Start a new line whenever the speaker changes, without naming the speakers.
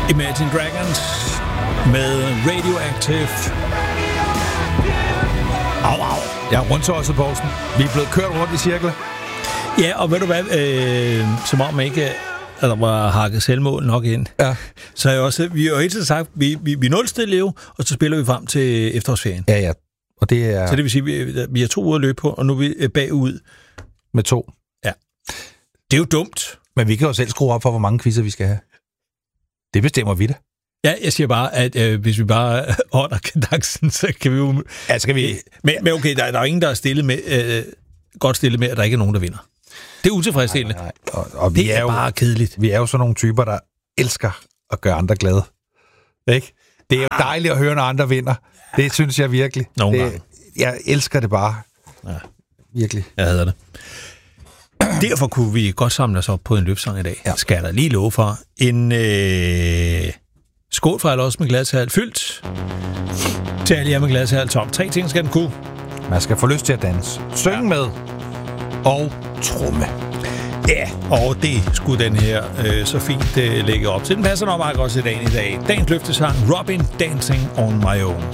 Imagine Dragons med Radioactive. Au, au.
Ja, rundt til også, Poulsen. Vi er blevet kørt rundt i cirkler.
Ja, og ved du hvad, som om ikke der var hakket selvmål nok ind.
Ja.
Så er jeg også, vi har jo hele tiden sagt, vi er nulstille jo, og så spiller vi frem til efterårsferien.
Ja, ja. Og det er...
Så det vil sige, vi har 2 uger at løbe på, og nu er vi bagud.
Med 2.
Ja. Det er jo dumt.
Men vi kan jo selv skrue op for, hvor mange quizzer vi skal have. Det bestemmer vi da.
Ja, jeg siger bare, at hvis vi bare holder kadencen, så kan vi jo...
Ja, så kan vi...
Men okay, der er jo ingen, der er stillet med, godt stillet med, at der ikke er nogen, der vinder. Det er utilfredsstillende.
Nej. Og vi
det er bare kedeligt.
Vi er jo sådan nogle typer, der elsker at gøre andre glade. Ikke? Det er jo dejligt at høre, når andre vinder. Det synes jeg virkelig. Jeg elsker det bare.
Ja.
Virkelig.
Jeg hader det. Derfor kunne vi godt samle os op på en løbsang i dag. Ja. Skal jeg da lige love for. En skål fra alle os med glasshal fyldt. Til alle jer med glasshal tom. 3 ting skal den kunne.
Man skal få lyst til at danse. Synge med. Og tromme.
Ja, og det skulle den her så fint lægge op til. Den passer nok meget godt til dagen i dag. Dagens løftesang, Robin Dancing on My Own.